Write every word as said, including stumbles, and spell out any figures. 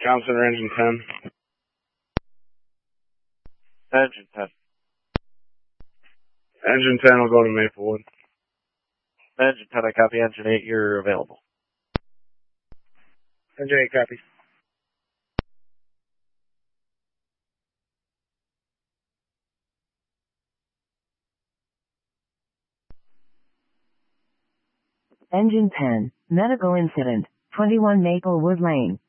Comm Center, engine ten. Engine ten. Engine ten will go to Maplewood. Engine ten, I copy. Engine eight, you're available. Engine eight copies. Engine ten, medical incident, twenty-one Maplewood Lane.